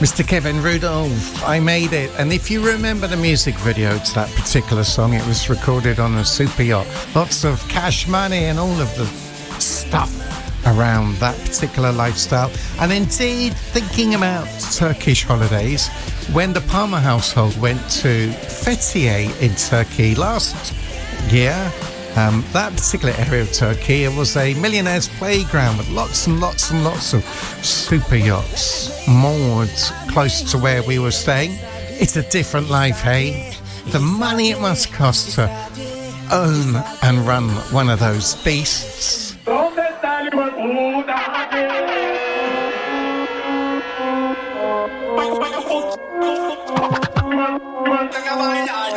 Mr. Kevin Rudolph, I Made It. And if you remember the music video to that particular song, it was recorded on a super yacht. Lots of cash money and all of the stuff around that particular lifestyle. And indeed, thinking about Turkish holidays, when the Palmer household went to Fethiye in Turkey last year, that particular area of Turkey, it was a millionaire's playground with lots and lots and lots of super yachts moored close to where we were staying. It's a different life, hey? The money it must cost to own and run one of those beasts.